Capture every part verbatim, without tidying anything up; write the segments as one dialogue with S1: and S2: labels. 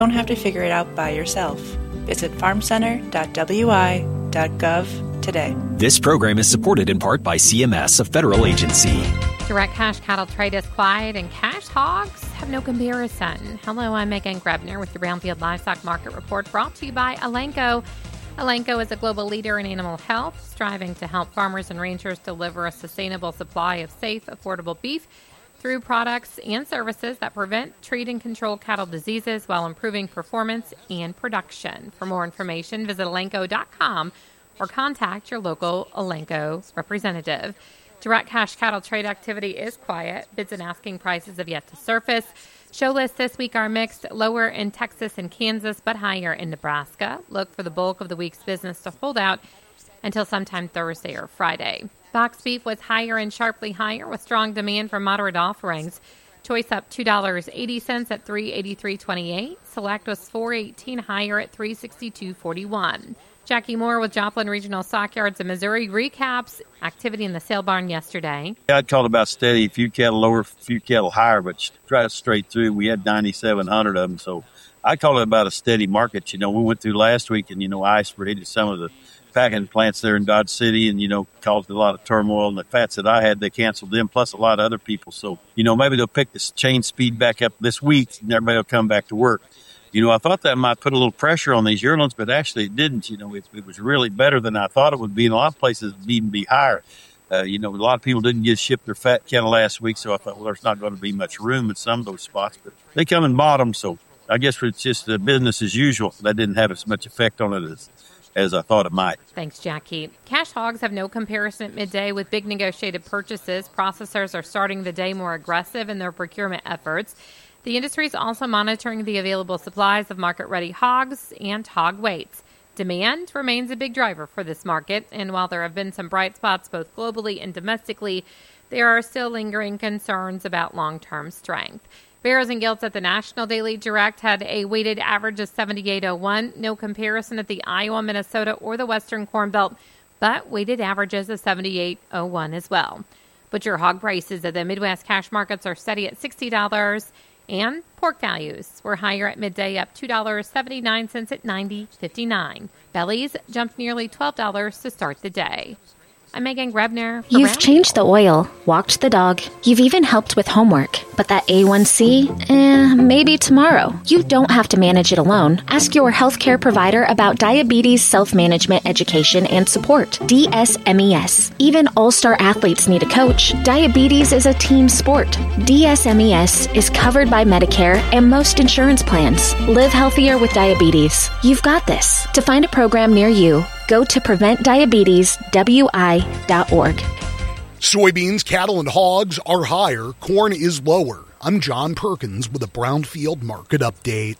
S1: You don't have to figure it out by yourself. Visit farm center dot w i dot gov today.
S2: This program is supported in part by C M S, a federal agency.
S3: Direct cash cattle trade is quiet and cash hogs have no comparison. Hello, I'm Megan Grebner with your Brownfield Livestock Market Report, brought to you by Elanco. Elanco is a global leader in animal health, striving to help farmers and ranchers deliver a sustainable supply of safe, affordable beef through products and services that prevent, treat, and control cattle diseases while improving performance and production. For more information, visit elanco dot com or contact your local Elanco representative. Direct cash cattle trade activity is quiet. Bids and asking prices have yet to surface. Show lists this week are mixed, lower in Texas and Kansas, but higher in Nebraska. Look for the bulk of the week's business to hold out until sometime Thursday or Friday. Box beef was higher and sharply higher with strong demand for moderate offerings. Choice up two dollars and eighty cents at three eighty-three twenty-eight. Select was four eighteen higher at three sixty-two forty-one. Jackie Moore with Joplin Regional Stockyards in Missouri recaps activity in the sale barn yesterday.
S4: I'd call it about steady. A few cattle lower, a few cattle higher, but try it straight through. We had ninety-seven hundred of them, so I call it about a steady market. You know, we went through last week, and, you know, ice raided some of the packing plants there in Dodge City and, you know, caused a lot of turmoil. And the fats that I had, they canceled them, plus a lot of other people. So, you know, maybe they'll pick this chain speed back up this week and everybody will come back to work. You know, I thought that might put a little pressure on these yearlings, but actually it didn't. You know, it, it was really better than I thought it would be. In a lot of places, it'd even be higher. Uh, you know, a lot of people didn't get shipped their fat cattle last week, so I thought, well, there's not going to be much room in some of those spots. But they come in bottom, so I guess it's just uh, business as usual. That didn't have as much effect on it as as I thought it might.
S3: Thanks, Jackie. Cash hogs have no comparison at midday with big negotiated purchases. Processors are starting the day more aggressive in their procurement efforts. The industry is also monitoring the available supplies of market-ready hogs and hog weights. Demand remains a big driver for this market, and while there have been some bright spots both globally and domestically, there are still lingering concerns about long-term strength. Barrows and Gilts at the National Daily Direct had a weighted average of seventy-eight oh one. No comparison at the Iowa, Minnesota, or the Western Corn Belt, but weighted averages of seventy-eight oh one as well. Butcher hog prices at the Midwest cash markets are steady at sixty dollars, and pork values were higher at midday, up two dollars and seventy-nine cents at ninety fifty-nine. Bellies jumped nearly twelve dollars to start the day. I'm Megan Grebner.
S5: You've
S3: Round-
S5: changed the oil, walked the dog. You've even helped with homework. But that A one C, eh, maybe tomorrow. You don't have to manage it alone. Ask your healthcare provider about diabetes self-management education and support. D S M E S. Even all-star athletes need a coach. Diabetes is a team sport. D S M E S is covered by Medicare and most insurance plans. Live healthier with diabetes. You've got this. To find a program near you, go to prevent diabetes w i dot org.
S6: Soybeans, cattle, and hogs are higher. Corn is lower. I'm John Perkins with a Brownfield Market Update.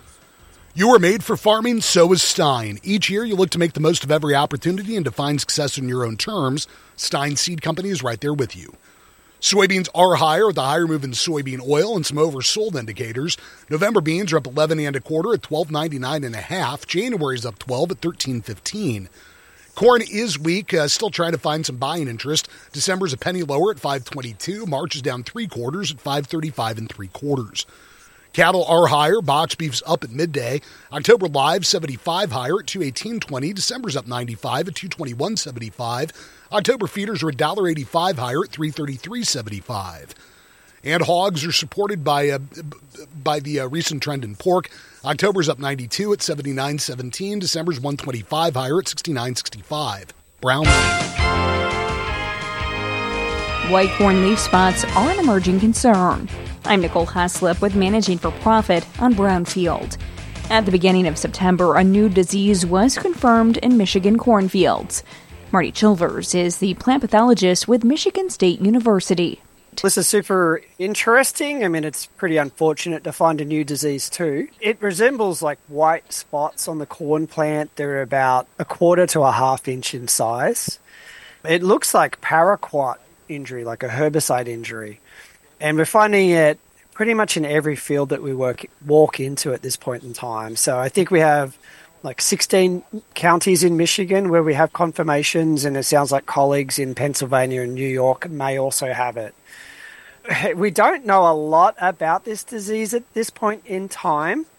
S6: You are made for farming, so is Stein. Each year, you look to make the most of every opportunity and to find success in your own terms. Stein Seed Company is right there with you. Soybeans are higher with a higher move in soybean oil and some oversold indicators. November beans are up eleven and a quarter at twelve ninety-nine and a half. January is up twelve at thirteen fifteen. Corn is weak, uh, still trying to find some buying interest. December's a penny lower at five twenty-two. March is down three quarters at five thirty-five and three quarters. Cattle are higher. Box beef's up at midday. October live seventy-five higher at two eighteen twenty. December's up ninety-five at two twenty-one seventy-five. October feeders are one eighty-five higher at three thirty-three seventy-five. And hogs are supported by uh, by the uh, recent trend in pork. October's up ninety-two at seventy-nine seventeen. December's one twenty-five higher at sixty-nine sixty-five. Brown.
S7: White corn leaf spots are an emerging concern. I'm Nicole Haslip with Managing for Profit on Brownfield. At the beginning of September, a new disease was confirmed in Michigan cornfields. Marty Chilvers is the plant pathologist with Michigan State University.
S8: This is super interesting. I mean, it's pretty unfortunate to find a new disease too. It resembles like white spots on the corn plant. They're about a quarter to a half inch in size. It looks like paraquat injury, like a herbicide injury. And we're finding it pretty much in every field that we work walk into at this point in time. So I think we have like sixteen counties in Michigan where we have confirmations, and it sounds like colleagues in Pennsylvania and New York may also have it. We don't know a lot about this disease at this point in time.